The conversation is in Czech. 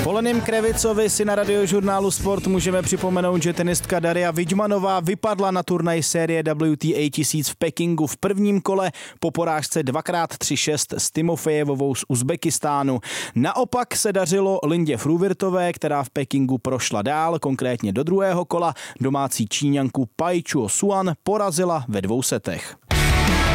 Po Lením Krevicovi si na Radiožurnálu Sport můžeme připomenout, že tenistka Daria Vidmanová vypadla na turnaj série WTA 1000 v Pekingu v prvním kole po porážce 2x3-6 s Timofejevovou z Uzbekistánu. Naopak se dařilo Lindě Fruvirtové, která v Pekingu prošla dál, konkrétně do druhého kola. Domácí Číňanku Pai Chuosuan porazila ve 2 setech.